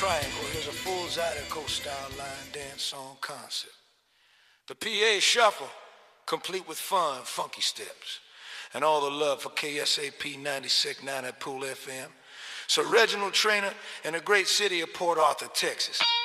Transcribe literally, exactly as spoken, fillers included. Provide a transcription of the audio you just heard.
triangle, here's a full Zydeco-style line dance song concept. The P A shuffle, complete with fun, funky steps, and all the love for K S A P ninety-six point nine at Pool F M. So Reginald Trainer in the great city of Port Arthur, Texas.